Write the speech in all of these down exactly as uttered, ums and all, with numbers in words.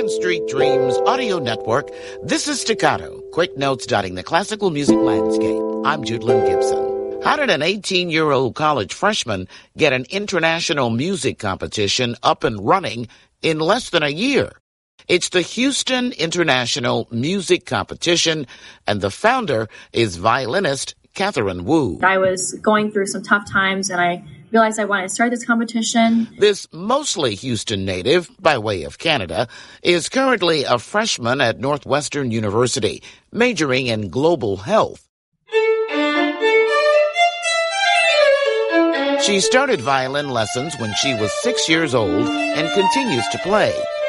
Second Street Dreams Audio Network, this is Staccato, quick notes dotting the classical music landscape. I'm Judlyn Gibson. How did an eighteen-year-old college freshman get an international music competition up and running in less than a year? It's the Houston International Music Competition, and the founder is violinist Catherine Wu. I was going through some tough times, and I realized I wanted to start this competition. This mostly Houston native, by way of Canada, is currently a freshman at Northwestern University, majoring in global health. She started violin lessons when she was six years old and continues to play.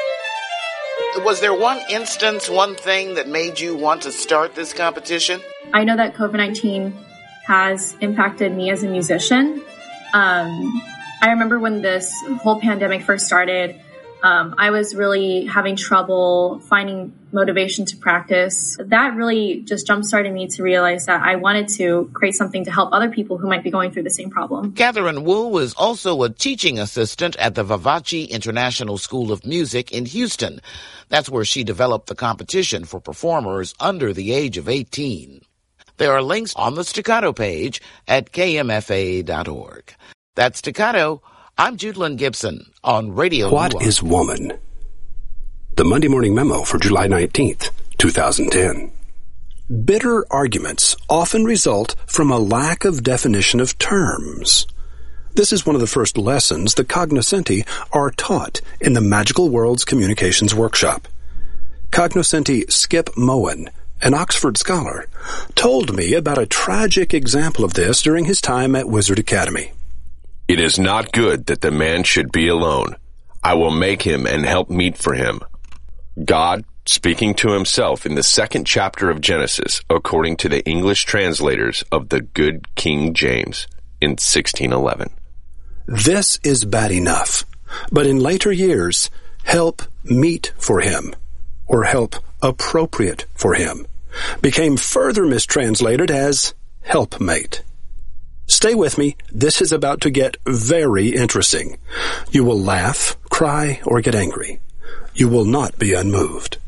Was there one instance, one thing that made you want to start this competition? I know that COVID nineteen has impacted me as a musician. Um, I remember when this whole pandemic first started, um, I was really having trouble finding motivation to practice. That really just jump-started me to realize that I wanted to create something to help other people who might be going through the same problem. Catherine Wu is also a teaching assistant at the Vivace International School of Music in Houston. That's where she developed the competition for performers under the age of eighteen. There are links on the Staccato page at K M F A dot org. That's Staccato. I'm Judlyn Gibson on Radio What U R. is woman? The Monday Morning Memo for July nineteenth, twenty ten. Bitter arguments often result from a lack of definition of terms. This is one of the first lessons the cognoscenti are taught in the Magical Worlds Communications Workshop. Cognoscenti Skip Moen, an Oxford scholar, told me about a tragic example of this during his time at Wizard Academy. It is not good that the man should be alone. I will make him and help meet for him. God, speaking to himself in the second chapter of Genesis, according to the English translators of the Good King James in sixteen eleven. This is bad enough, but in later years, help meet for him, or help appropriate for him, became further mistranslated as helpmate. Stay with me. This is about to get very interesting. You will laugh, cry, or get angry. You will not be unmoved.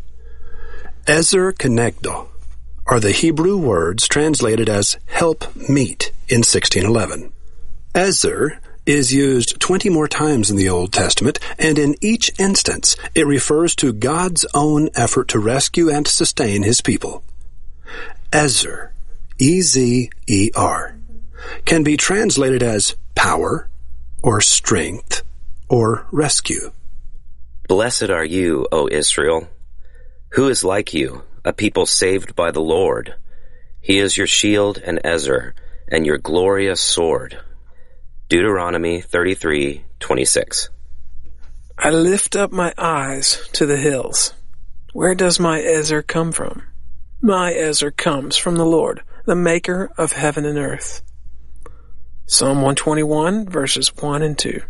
Ezer Kenegdo are the Hebrew words translated as help meet in sixteen eleven. Ezer is used twenty more times in the Old Testament, and in each instance it refers to God's own effort to rescue and sustain his people. Ezer, E Z E R, can be translated as power, or strength, or rescue. Blessed are you, O Israel. Who is like you, a people saved by the Lord? He is your shield and Ezer, and your glorious sword. Deuteronomy thirty-three twenty-six. I lift up my eyes to the hills. Where does my Ezer come from? My Ezer comes from the Lord, the maker of heaven and earth. Psalm one twenty-one, verses one and two.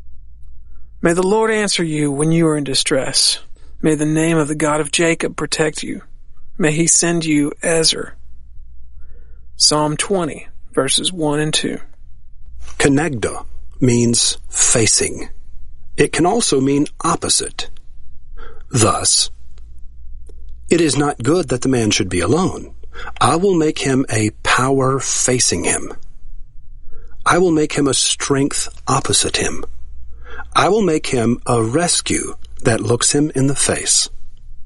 May the Lord answer you when you are in distress. May the name of the God of Jacob protect you. May he send you Ezer. Psalm twenty, verses one and two. Kenegdo means facing. It can also mean opposite. Thus, it is not good that the man should be alone. I will make him a power facing him. I will make him a strength opposite him. I will make him a rescue that looks him in the face.